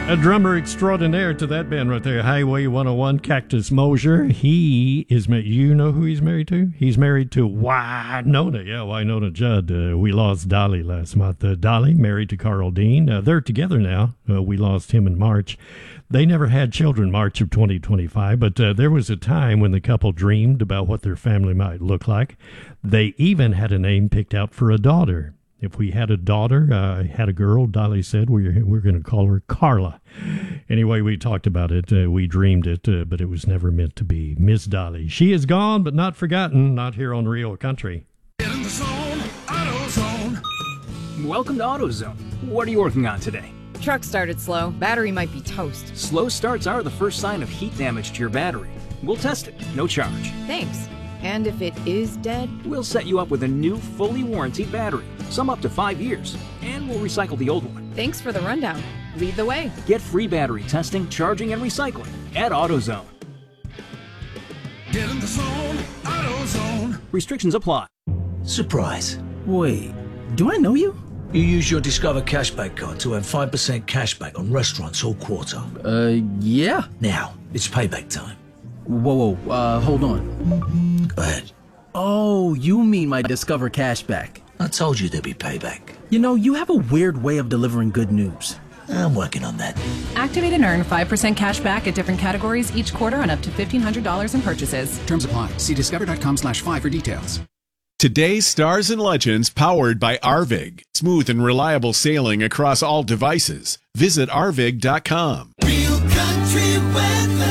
A drummer extraordinaire to that band right there, Highway 101, Cactus Mosier. He is, you know who he's married to? He's married to Wynonna. Yeah, Wynonna Judd. We lost Dolly last month. Dolly, married to Carl Dean. They're together now. We lost him in March. They never had children March of 2025, but there was a time when the couple dreamed about what their family might look like. They even had a name picked out for a daughter. If we had a daughter, had a girl, Dolly said, we're going to call her Carla. Anyway, we talked about it. We dreamed it, but it was never meant to be. Miss Dolly. She is gone, but not forgotten. Not here on Real Country. Get in the zone, AutoZone. Welcome to AutoZone. What are you working on today? Truck started slow. Battery might be toast. Slow starts are the first sign of heat damage to your battery. We'll test it. No charge. Thanks. And if it is dead? We'll set you up with a new, fully warranted battery. Some up to 5 years. And we'll recycle the old one. Thanks for the rundown. Lead the way. Get free battery testing, charging, and recycling at AutoZone. Get in the zone, AutoZone. Restrictions apply. Surprise. Wait, do I know you? You use your Discover Cashback card to earn 5% cashback on restaurants all quarter. Yeah. Now, it's payback time. Whoa, hold on. Go ahead. Oh, you mean my Discover Cashback. I told you there'd be payback. You know, you have a weird way of delivering good news. I'm working on that. Activate and earn 5% cash back at different categories each quarter on up to $1,500 in purchases. Terms apply. See discover.com/5 for details. Today's Stars and Legends powered by Arvig. Smooth and reliable sailing across all devices. Visit arvig.com. Real country weather.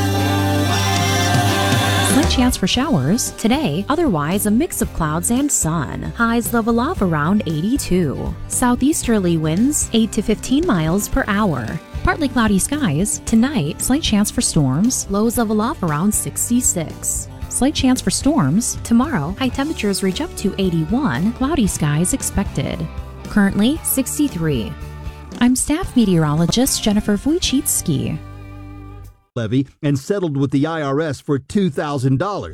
Slight chance for showers today, otherwise a mix of clouds and sun. Highs level off around 82. Southeasterly winds 8 to 15 miles per hour. Partly cloudy skies. Tonight, slight chance for storms. Lows level off around 66. Slight chance for storms. Tomorrow, high temperatures reach up to 81. Cloudy skies expected. Currently, 63. I'm staff meteorologist Jennifer Wojcicki. Levy and settled with the IRS for $2,000.